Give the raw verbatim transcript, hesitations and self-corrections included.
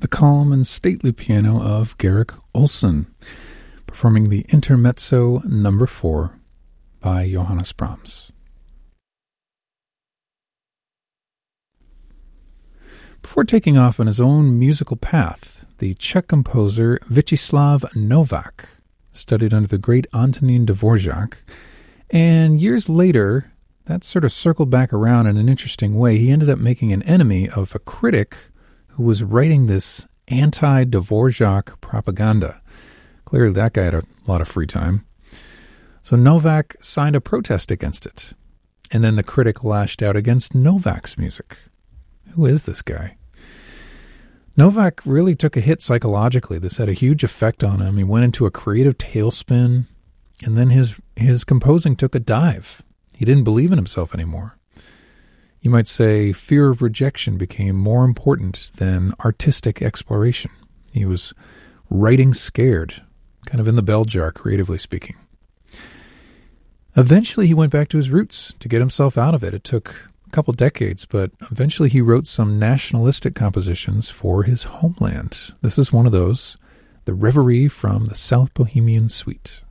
the calm and stately piano of Garrick Olson, performing the Intermezzo number four by Johannes Brahms. Before taking off on his own musical path, the Czech composer Vyacheslav Novak studied under the great Antonín Dvořák, and years later, that sort of circled back around in an interesting way. He ended up making an enemy of a critic who was writing this anti-Dvořák propaganda. Clearly that guy had a lot of free time. So Novak signed a protest against it, and then the critic lashed out against Novak's music. Who is this guy? Novak really took a hit psychologically. This had a huge effect on him. He went into a creative tailspin, and then his his composing took a dive. He didn't believe in himself anymore. You might say fear of rejection became more important than artistic exploration. He was writing scared, kind of in the bell jar, creatively speaking. Eventually he went back to his roots to get himself out of it. It took couple decades, but eventually he wrote some nationalistic compositions for his homeland. This is one of those, the Reverie from the South Bohemian Suite.